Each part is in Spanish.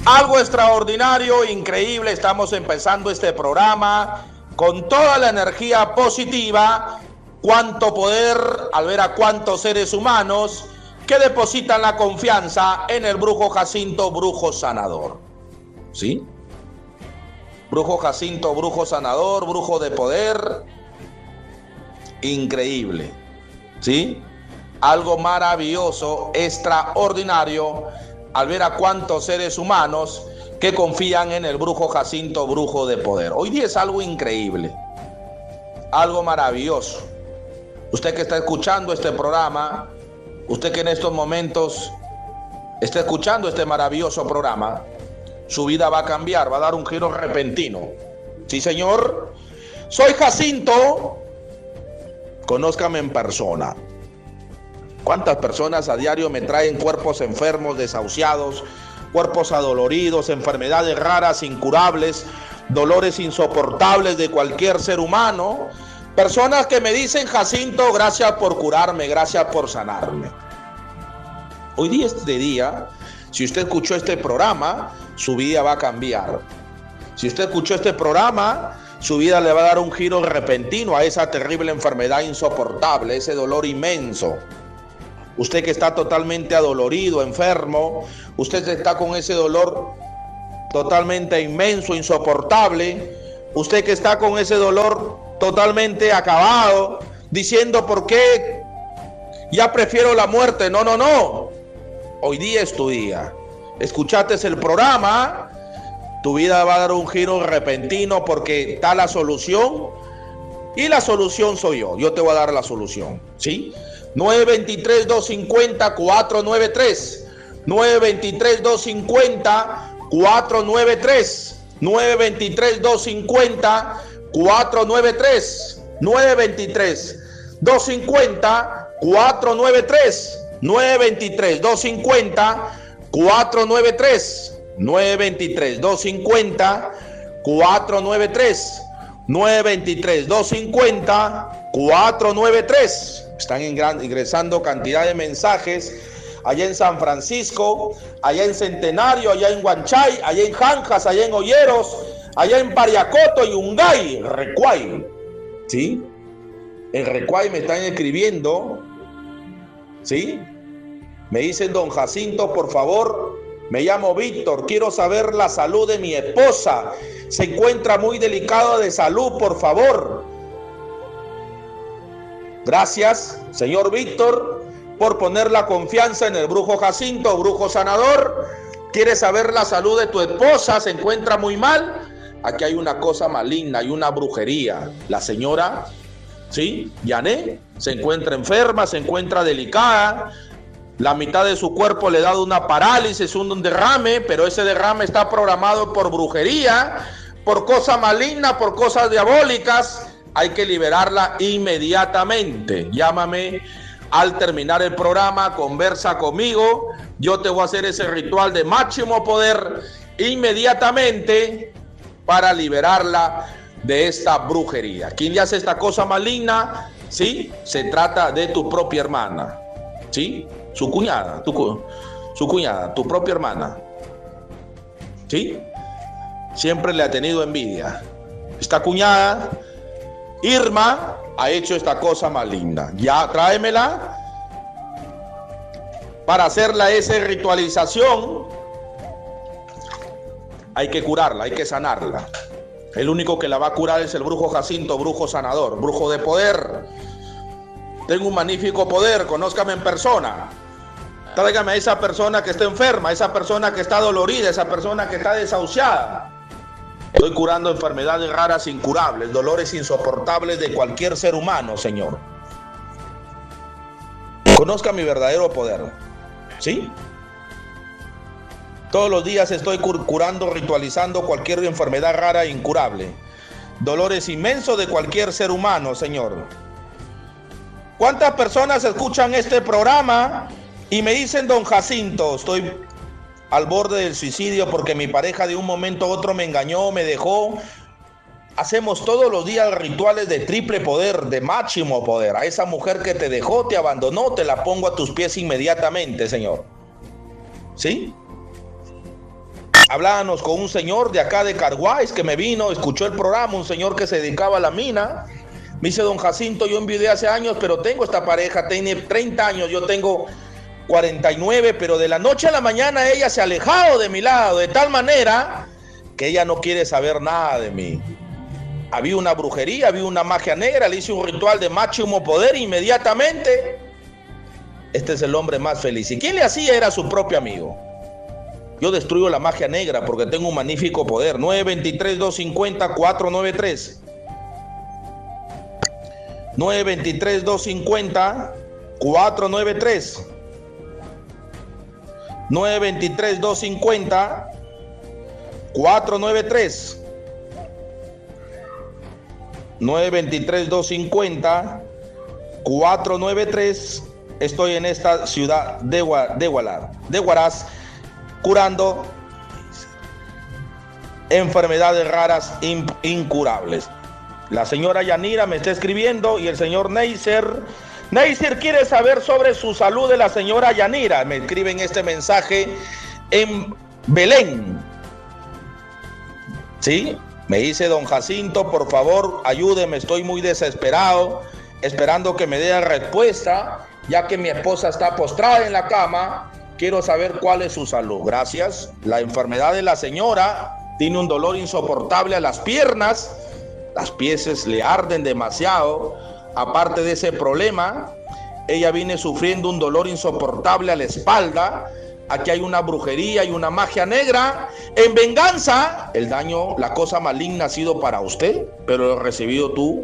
Algo extraordinario, increíble. Estamos empezando este programa con toda la energía positiva. Cuánto poder al ver a cuántos seres humanos que depositan la confianza en el brujo Jacinto, brujo sanador. ¿Sí? Brujo Jacinto, brujo sanador, brujo de poder. Increíble. ¿Sí? Algo maravilloso, extraordinario, al ver a cuántos seres humanos que confían en el brujo Jacinto, brujo de poder. Hoy día es algo increíble, algo maravilloso. Usted que está escuchando este programa, usted que en estos momentos está escuchando este maravilloso programa, su vida va a cambiar, va a dar un giro repentino. Sí, señor. Soy Jacinto, conózcame en persona. ¿Cuántas personas a diario me traen cuerpos enfermos, desahuciados, cuerpos adoloridos, enfermedades raras, incurables, dolores insoportables de cualquier ser humano? Personas que me dicen: Jacinto, gracias por curarme, gracias por sanarme. Hoy día, este día, si usted escuchó este programa, su vida va a cambiar. Si usted escuchó este programa, su vida le va a dar un giro repentino a esa terrible enfermedad insoportable, ese dolor inmenso. Usted que está totalmente adolorido, enfermo, usted que está con ese dolor totalmente inmenso, insoportable, usted que está con ese dolor totalmente acabado, diciendo: ¿por qué ya prefiero la muerte? No, no, no. Hoy día es tu día. Escuchaste el programa, tu vida va a dar un giro repentino porque está la solución, y la solución soy yo. Yo te voy a dar la solución, ¿sí? 923-250-493. 923-250-493. 923-250-493. 923-250-493. 923-250-493. 923-250-493. 923-250-493. Están ingresando cantidad de mensajes allá en San Francisco, allá en Centenario, allá en Huanchay, allá en Janjas, allá en Olleros, allá en Pariacoto, Yungay, Recuay. ¿Sí? En Recuay me están escribiendo. ¿Sí? Me dicen: don Jacinto, por favor, me llamo Víctor, quiero saber la salud de mi esposa. Se encuentra muy delicada de salud, por favor. Gracias, señor Víctor, por poner la confianza en el brujo Jacinto, brujo sanador. ¿Quieres saber la salud de tu esposa? ¿Se encuentra muy mal? Aquí hay una cosa maligna, hay una brujería. La señora, ¿sí? Yané, se encuentra enferma, se encuentra delicada. La mitad de su cuerpo le ha dado una parálisis, un derrame, pero ese derrame está programado por brujería, por cosas malignas, por cosas diabólicas. Hay que liberarla inmediatamente. Llámame al terminar el programa, conversa conmigo. Yo te voy a hacer ese ritual de máximo poder inmediatamente para liberarla de esta brujería. ¿Quién le hace esta cosa maligna? ¿Sí? Se trata de tu propia hermana. ¿Sí? Su cuñada, tu propia hermana. ¿Sí? Siempre le ha tenido envidia. Esta cuñada, Irma, ha hecho esta cosa maligna. Ya, tráemela para hacerla esa ritualización. Hay que curarla, hay que sanarla. El único que la va a curar es el brujo Jacinto, brujo sanador, brujo de poder. Tengo un magnífico poder, conózcame en persona. Tráigame a esa persona que está enferma, a esa persona que está dolorida, a esa persona que está desahuciada. Estoy curando enfermedades raras, incurables, dolores insoportables de cualquier ser humano, Señor. Conozca mi verdadero poder. ¿Sí? Todos los días estoy curando, ritualizando cualquier enfermedad rara e incurable. Dolores inmensos de cualquier ser humano, Señor. ¿Cuántas personas escuchan este programa y me dicen: don Jacinto, estoy al borde del suicidio porque mi pareja de un momento a otro me engañó, me dejó? Hacemos todos los días rituales de triple poder, de máximo poder. A esa mujer que te dejó, te abandonó, te la pongo a tus pies inmediatamente, Señor. ¿Sí? Hablábamos con un señor de acá de Carguays que me vino, escuchó el programa, un señor que se dedicaba a la mina. Me dice: don Jacinto, yo envidié hace años, pero tengo esta pareja, tiene 30 años, yo tengo 49, pero de la noche a la mañana ella se ha alejado de mi lado, de tal manera que ella no quiere saber nada de mí. Había una brujería, había una magia negra, le hice un ritual de máximo poder inmediatamente. Este es el hombre más feliz. ¿Y quién le hacía? Era su propio amigo. Yo destruyo la magia negra porque tengo un magnífico poder. 923-250-493. 923-250-493. 923-250-493. 923-250-493. Estoy en esta ciudad de Huaraz, curando enfermedades raras incurables. La señora Yanira me está escribiendo y el señor Neisser quiere saber sobre su salud de la señora Yanira. Me escriben este mensaje en Belén. ¿Sí? Me dice: don Jacinto, por favor, ayúdeme, estoy muy desesperado, esperando que me dé respuesta, ya que mi esposa está postrada en la cama. Quiero saber cuál es su salud. Gracias. La enfermedad de la señora tiene un dolor insoportable a las piernas. Las pies le arden demasiado. Aparte de ese problema, ella viene sufriendo un dolor insoportable a la espalda. Aquí hay una brujería y una magia negra. En venganza, el daño, la cosa maligna ha sido para usted, pero lo has recibido tu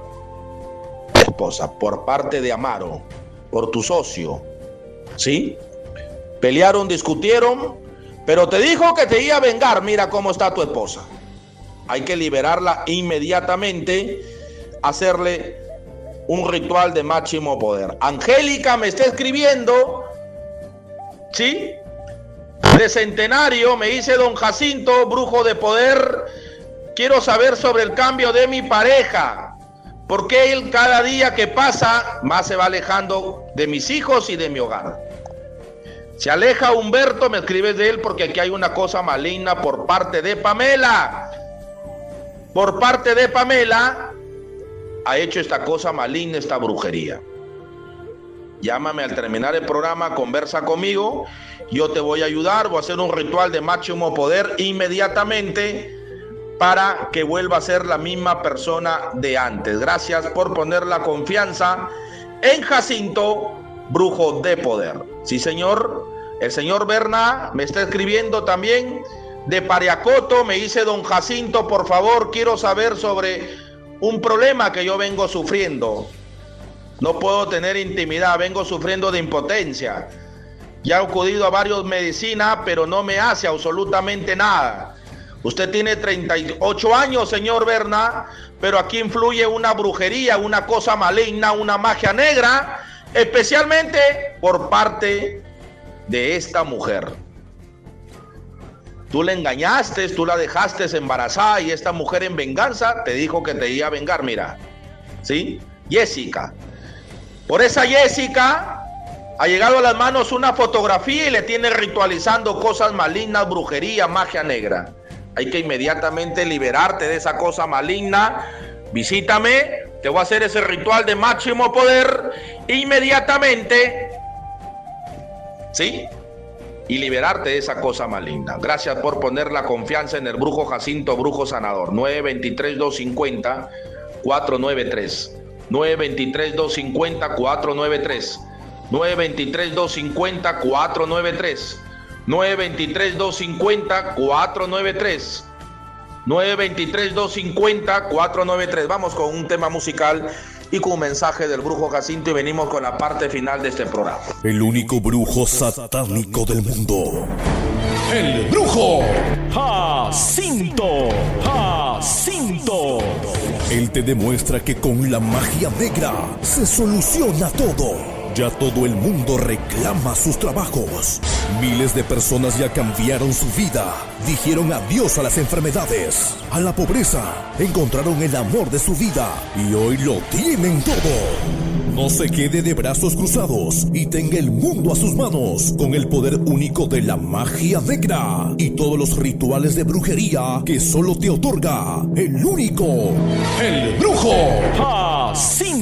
esposa por parte de Amaro, por tu socio. ¿Sí? Pelearon, discutieron, pero te dijo que te iba a vengar. Mira cómo está tu esposa. Hay que liberarla inmediatamente, hacerle un ritual de máximo poder. Angélica me está escribiendo, ¿sí? De Centenario, me dice: don Jacinto, brujo de poder, quiero saber sobre el cambio de mi pareja. Porque él cada día que pasa más se va alejando de mis hijos y de mi hogar. Se aleja Humberto, me escribes de él porque aquí hay una cosa maligna por parte de Pamela. Por parte de Pamela ha hecho esta cosa maligna, esta brujería. Llámame al terminar el programa, conversa conmigo, yo te voy a ayudar, voy a hacer un ritual de máximo poder inmediatamente para que vuelva a ser la misma persona de antes. Gracias por poner la confianza en Jacinto, brujo de poder. Sí, señor. El señor Berna me está escribiendo también de Pariacoto. Me dice: don Jacinto, por favor, quiero saber sobre un problema que yo vengo sufriendo. No puedo tener intimidad, vengo sufriendo de impotencia. Ya he acudido a varias medicinas, pero no me hace absolutamente nada. Usted tiene 38 años, señor Berna, pero aquí influye una brujería, una cosa maligna, una magia negra, especialmente por parte de esta mujer. Tú le engañaste, tú la dejaste embarazada y esta mujer en venganza te dijo que te iba a vengar. Mira, ¿sí? Jessica. Por esa Jessica ha llegado a las manos una fotografía y le tiene ritualizando cosas malignas, brujería, magia negra. Hay que inmediatamente liberarte de esa cosa maligna. Visítame, te voy a hacer ese ritual de máximo poder inmediatamente, ¿sí? Y liberarte de esa cosa maligna. Gracias por poner la confianza en el brujo Jacinto, brujo sanador. 923-250-493. 923-250-493. 923-250-493. 923-250-493. 923-250-493. Vamos con un tema musical y con un mensaje del brujo Jacinto y venimos con la parte final de este programa. El único brujo satánico del mundo. El brujo Jacinto. Jacinto. Él te demuestra que con la magia negra se soluciona todo. Ya todo el mundo reclama sus trabajos. Miles de personas ya cambiaron su vida. Dijeron adiós a las enfermedades, a la pobreza. Encontraron el amor de su vida y hoy lo tienen todo. No se quede de brazos cruzados y tenga el mundo a sus manos con el poder único de la magia negra y todos los rituales de brujería que solo te otorga el único, el Brujo Jacinto.